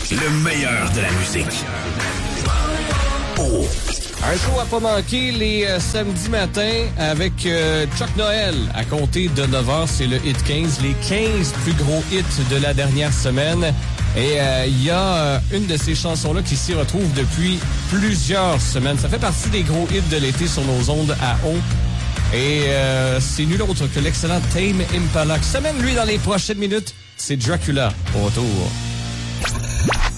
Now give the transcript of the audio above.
Le meilleur de la musique. Oh. Un show à pas manquer les samedis matins avec Chuck Noël à compter de 9h. C'est le Hit 15, les 15 plus gros hits de la dernière semaine. Et il y a une de ces chansons-là qui s'y retrouve depuis plusieurs semaines. Ça fait partie des gros hits de l'été sur nos ondes à eau. Et c'est nul autre que l'excellent Tame Impala qui s'amène, lui, dans les prochaines minutes. C'est Dracula au retour.